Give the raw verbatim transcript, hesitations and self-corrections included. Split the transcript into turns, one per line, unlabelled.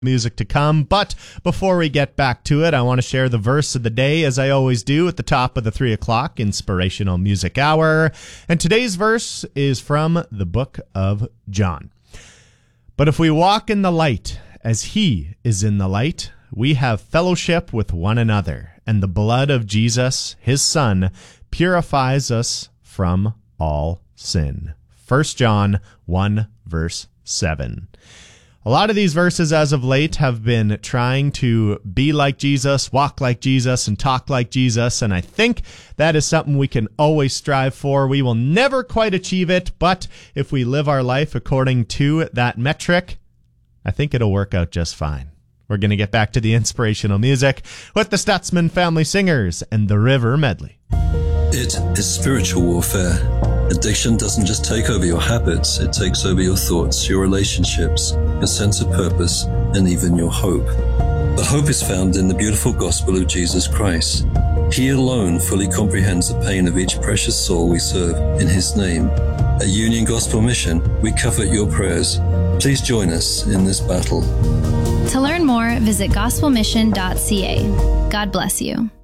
music to come. But before we get back to it, I want to share the verse of the day, as I always do, at the top of the three o'clock Inspirational Music Hour. And today's verse is from the book of John. But if we walk in the light as he is in the light, we have fellowship with one another, and the blood of Jesus, his Son, purifies us from all sin. First John one, verse seven. A lot of these verses as of late have been trying to be like Jesus, walk like Jesus, and talk like Jesus, and I think that is something we can always strive for. We will never quite achieve it, but if we live our life according to that metric, I think it'll work out just fine. We're going to get back to the inspirational music with the Stutzman Family Singers and the River Medley.
It is spiritual warfare. Addiction doesn't just take over your habits, it takes over your thoughts, your relationships, your sense of purpose, and even your hope. But hope is found in the beautiful gospel of Jesus Christ. He alone fully comprehends the pain of each precious soul we serve in his name. At Union Gospel Mission, we covet your prayers. Please join us in this battle.
To learn more, visit gospel mission dot c a. God bless you.